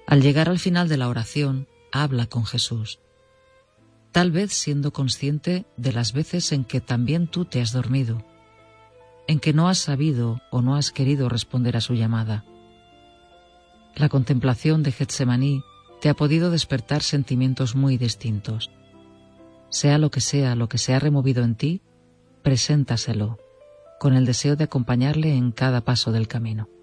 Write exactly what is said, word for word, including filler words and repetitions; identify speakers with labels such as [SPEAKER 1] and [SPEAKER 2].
[SPEAKER 1] Al llegar al final de la oración, habla con Jesús, tal vez siendo consciente de las veces en que también tú te has dormido, en que no has sabido o no has querido responder a su llamada. La contemplación de Getsemaní te ha podido despertar sentimientos muy distintos. Sea lo que sea lo que se ha removido en ti, preséntaselo, con el deseo de acompañarle en cada paso del camino.